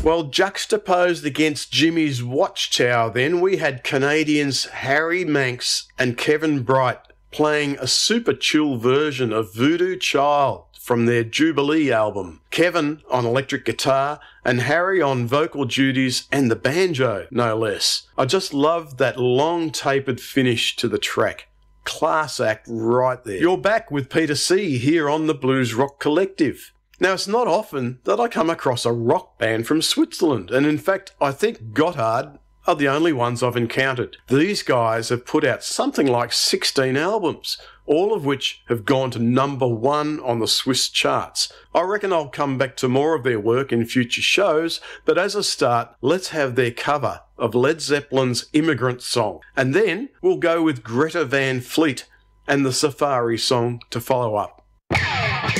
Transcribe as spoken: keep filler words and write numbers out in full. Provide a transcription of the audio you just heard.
Well, juxtaposed against Jimmy's Watchtower then, we had Canadians Harry Manx and Kevin Bright playing a super chill version of Voodoo Child from their Jubilee album. Kevin on electric guitar and Harry on vocal duties and the banjo, no less. I just loved that long tapered finish to the track. Class act right there. You're back with Peter C here on the Blues Rock Collective. Now, it's not often that I come across a rock band from Switzerland, and in fact, I think Gotthard are the only ones I've encountered. These guys have put out something like sixteen albums, all of which have gone to number one on the Swiss charts. I reckon I'll come back to more of their work in future shows, but as a start, let's have their cover of Led Zeppelin's Immigrant Song, and then we'll go with Greta Van Fleet and the Safari song to follow up.